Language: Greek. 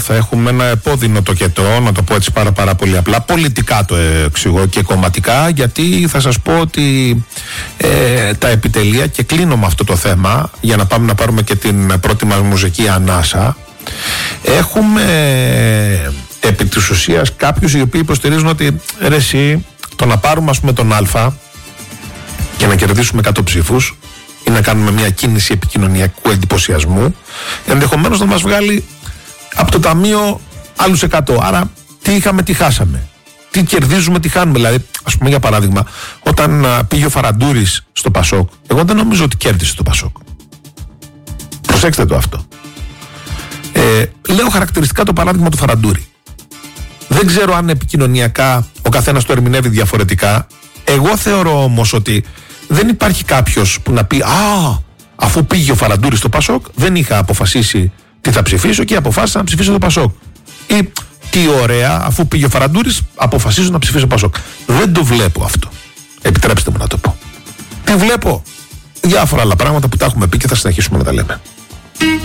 Θα έχουμε ένα επώδυνο τοκετό, να το πω έτσι πάρα πολύ απλά. Πολιτικά το εξηγώ και κομματικά, γιατί θα σας πω ότι τα επιτελεία, και κλείνω με αυτό το θέμα για να πάμε να πάρουμε και την πρώτη μας μουσική ανάσα. Έχουμε επί της ουσίας κάποιους οι οποίοι υποστηρίζουν ότι ρε εσύ, το να πάρουμε ας πούμε τον Α και να κερδίσουμε 100 ψήφους ή να κάνουμε μια κίνηση επικοινωνιακού εντυπωσιασμού, ενδεχομένως να μας βγάλει από το ταμείο άλλους 100. Άρα τι είχαμε, τι χάσαμε, τι κερδίζουμε, τι χάνουμε. Δηλαδή, ας πούμε για παράδειγμα, όταν πήγε ο Φαραντούρης στο Πασόκ, εγώ δεν νομίζω ότι κέρδισε το Πασόκ. Προσέξτε το αυτό. Λέω χαρακτηριστικά το παράδειγμα του Φαραντούρη. Δεν ξέρω αν επικοινωνιακά ο καθένας το ερμηνεύει διαφορετικά. Εγώ θεωρώ όμως ότι δεν υπάρχει κάποιος που να πει αφού πήγε ο Φαραντούρης στο Πασόκ, δεν είχα αποφασίσει τι θα ψηφίσω και αποφάσισα να ψηφίσω το Πασόκ. Ή τι ωραία, αφού πήγε ο Φαραντούρης, αποφασίζω να ψηφίσω το Πασόκ. Δεν το βλέπω αυτό. Επιτρέψτε μου να το πω. Τι βλέπω? Διάφορα άλλα πράγματα που τα έχουμε πει και θα συνεχίσουμε να τα λέμε.